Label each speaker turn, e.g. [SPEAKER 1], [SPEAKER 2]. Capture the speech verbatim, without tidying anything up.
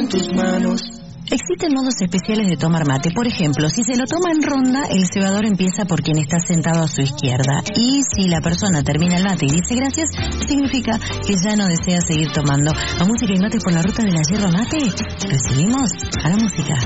[SPEAKER 1] en tus manos.
[SPEAKER 2] Existen modos especiales de tomar mate. Por ejemplo, si se lo toma en ronda, el cebador empieza por quien está sentado a su izquierda. Y si la persona termina el mate y dice gracias, significa que ya no desea seguir tomando. A música y mate por la ruta de la yerba mate, recibimos a la música.